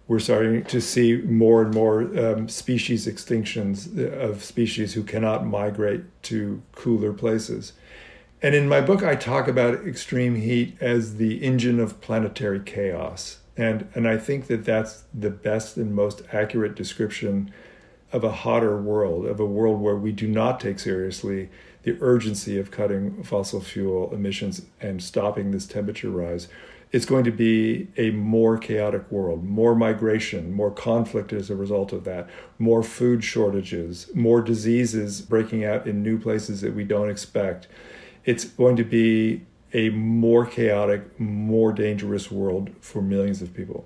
we're starting to see more and more species extinctions of species who cannot migrate to cooler places. And in my book, I talk about extreme heat as the engine of planetary chaos. And I think that that's the best and most accurate description of a hotter world, of a world where we do not take seriously the urgency of cutting fossil fuel emissions and stopping this temperature rise. It's going to be a more chaotic world, more migration, more conflict as a result of that, more food shortages, more diseases breaking out in new places that we don't expect. It's going to be a more chaotic, more dangerous world for millions of people.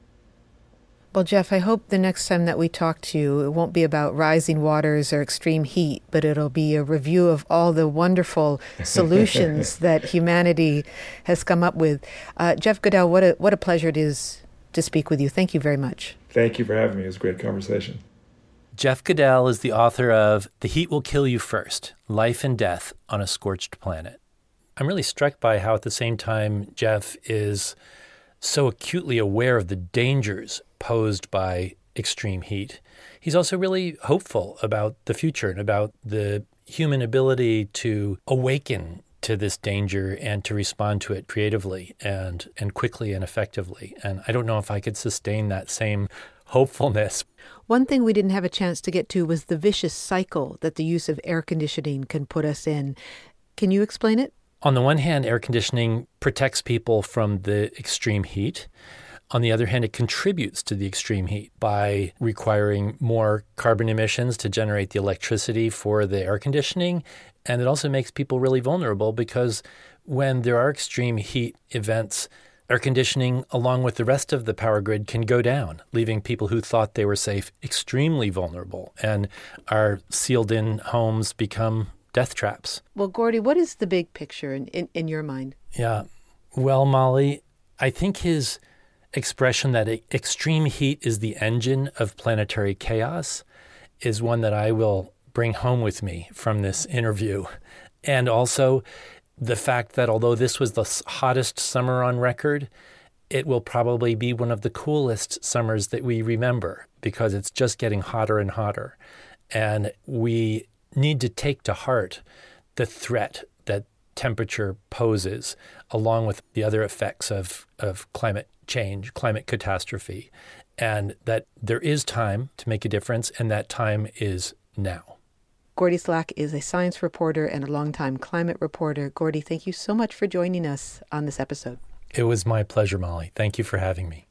Well, Jeff, I hope the next time that we talk to you, it won't be about rising waters or extreme heat, but it'll be a review of all the wonderful solutions that humanity has come up with. Jeff Goodell, what a pleasure it is to speak with you. Thank you very much. Thank you for having me. It was a great conversation. Jeff Goodell is the author of The Heat Will Kill You First, Life and Death on a Scorched Planet. I'm really struck by how at the same time Jeff is so acutely aware of the dangers posed by extreme heat. He's also really hopeful about the future and about the human ability to awaken to this danger and to respond to it creatively and quickly and effectively. And I don't know if I could sustain that same hopefulness. One thing we didn't have a chance to get to was the vicious cycle that the use of air conditioning can put us in. Can you explain it? On the one hand, air conditioning protects people from the extreme heat. On the other hand, it contributes to the extreme heat by requiring more carbon emissions to generate the electricity for the air conditioning. And it also makes people really vulnerable because when there are extreme heat events, air conditioning, along with the rest of the power grid, can go down, leaving people who thought they were safe extremely vulnerable. And our sealed-in homes become death traps. Well, Gordy, what is the big picture in your mind? Yeah. Well, Molly, I think his expression that extreme heat is the engine of planetary chaos is one that I will bring home with me from this interview. And also the fact that although this was the hottest summer on record, it will probably be one of the coolest summers that we remember because it's just getting hotter and hotter. And we need to take to heart the threat that temperature poses, along with the other effects of climate change, climate catastrophe, and that there is time to make a difference, and that time is now. Gordy Slack is a science reporter and a longtime climate reporter. Gordy, thank you so much for joining us on this episode. It was my pleasure, Molly. Thank you for having me.